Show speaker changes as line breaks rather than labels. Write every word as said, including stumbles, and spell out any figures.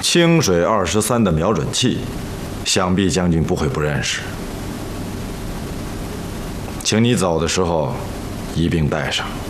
清水二十三的瞄准器，想必将军不会不认识。请你走的时候一并带上。